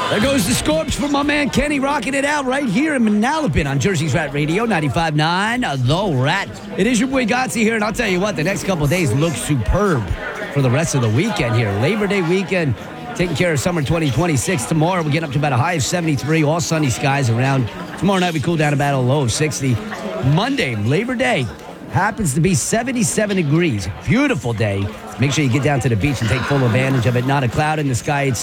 There goes the Scorps from my man Kenny, rocking it out right here in Manalapan on Jersey's Rat Radio, 95.9, The Rat. It is your boy Gotzi here, and I'll tell you what, the next couple of days look superb for the rest of the weekend here. Labor Day weekend, taking care of summer 2026. Tomorrow, we're getting up to about a high of 73, all sunny skies around. Tomorrow night, we cool down about a low of 60. Monday, Labor Day, happens to be 77 degrees. Beautiful day. Make sure you get down to the beach and take full advantage of it. Not a cloud in the sky. It's